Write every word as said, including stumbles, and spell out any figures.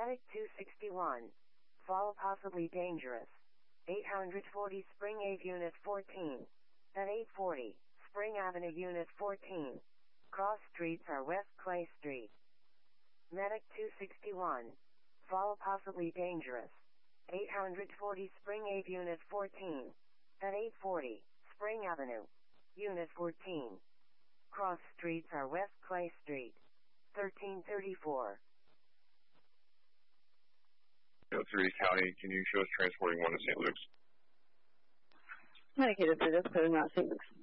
Medic two sixty-one. Fall possibly dangerous. eight forty Spring Ave Unit fourteen. At eight forty, Spring Avenue Unit fourteen. Cross streets are West Clay Street. Medic two sixty-one. Fall possibly dangerous. eight forty Spring Ave Unit fourteen. At eight forty, Spring Avenue, Unit fourteen. Cross streets are West Clay Street. thirteen thirty-four. three County, can you show us transporting one to Saint Luke's? Medicated for this, but not Saint Luke's.